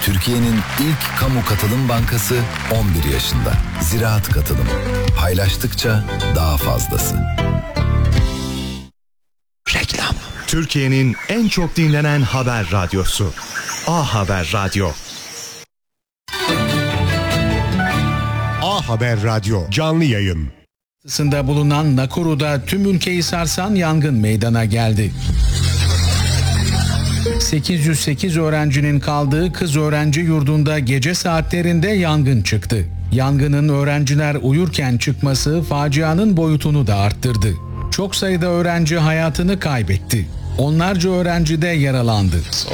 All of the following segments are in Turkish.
Türkiye'nin ilk kamu katılım bankası 11 yaşında. Ziraat Katılım. Paylaştıkça daha fazlası. Reklam. Türkiye'nin en çok dinlenen haber radyosu. A Haber Radyo. A Haber Radyo canlı yayın. Bulunan Nakuru'da tüm ülkeyi sarsan yangın meydana geldi. 808 öğrencinin kaldığı kız öğrenci yurdunda gece saatlerinde yangın çıktı. Yangının öğrenciler uyurken çıkması facianın boyutunu da arttırdı. Çok sayıda öğrenci hayatını kaybetti. Onlarca öğrenci de yaralandı.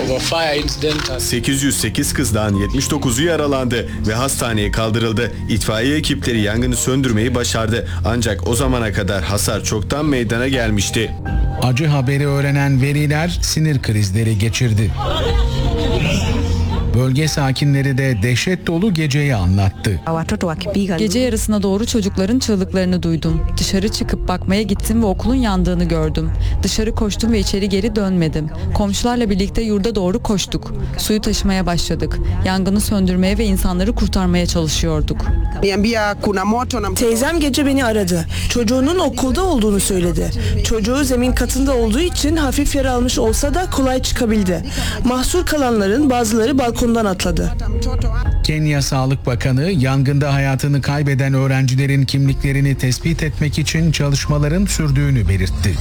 808 kızdan 79'u yaralandı ve hastaneye kaldırıldı. İtfaiye ekipleri yangını söndürmeyi başardı. Ancak o zamana kadar hasar çoktan meydana gelmişti. Acı haberi öğrenen veliler sinir krizleri geçirdi. Bölge sakinleri de dehşet dolu geceyi anlattı. Gece yarısına doğru çocukların çığlıklarını duydum. Dışarı çıkıp bakmaya gittim ve okulun yandığını gördüm. Dışarı koştum ve içeri geri dönmedim. Komşularla birlikte yurda doğru koştuk. Suyu taşımaya başladık. Yangını söndürmeye ve insanları kurtarmaya çalışıyorduk. Teyzem gece beni aradı. Çocuğunun okulda olduğunu söyledi. Çocuğu zemin katında olduğu için hafif yara almış olsa da kolay çıkabildi. Mahsur kalanların bazıları balkondan atladı. Kenya Sağlık Bakanı yangında hayatını kaybeden öğrencilerin kimliklerini tespit etmek için çalışmaların sürdüğünü belirtti.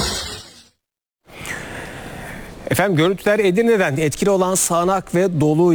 Efendim görüntüler Edirne'den etkili olan sağanak ve dolu